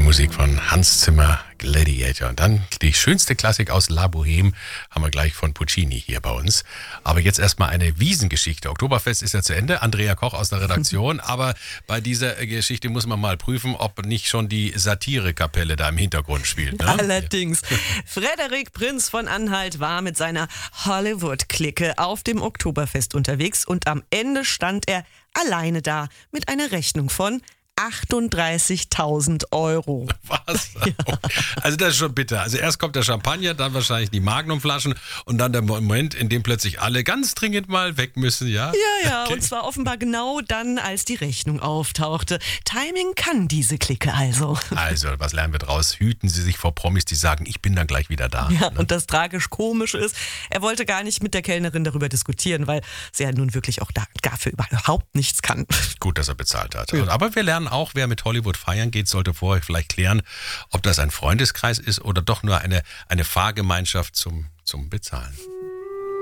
Musik von Hans Zimmer, Gladiator. Und dann die schönste Klassik aus La Boheme haben wir gleich von Puccini hier bei uns. Aber jetzt erstmal eine Wiesengeschichte. Oktoberfest ist ja zu Ende. Andrea Koch aus der Redaktion. Aber bei dieser Geschichte muss man mal prüfen, ob nicht schon die Satirekapelle da im Hintergrund spielt. Ne? Allerdings. Frederik Prinz von Anhalt war mit seiner Hollywood-Clique auf dem Oktoberfest unterwegs und am Ende stand er alleine da mit einer Rechnung von 38.000 Euro. Was? Ja. Also das ist schon bitter. Also erst kommt der Champagner, dann wahrscheinlich die Magnumflaschen und dann der Moment, in dem plötzlich alle ganz dringend mal weg müssen, ja? Ja, okay. Und zwar offenbar genau dann, als die Rechnung auftauchte. Timing kann diese Clique also. Also, was lernen wir draus? Hüten Sie sich vor Promis, die sagen, ich bin dann gleich wieder da. Ja, ne? Und das tragisch-komische ist, er wollte gar nicht mit der Kellnerin darüber diskutieren, weil sie ja nun wirklich auch dafür überhaupt nichts kann. Gut, dass er bezahlt hat. Ja. Aber wir lernen auch, wer mit Hollywood feiern geht, sollte vorher vielleicht klären, ob das ein Freundeskreis ist oder doch nur eine Fahrgemeinschaft zum Bezahlen.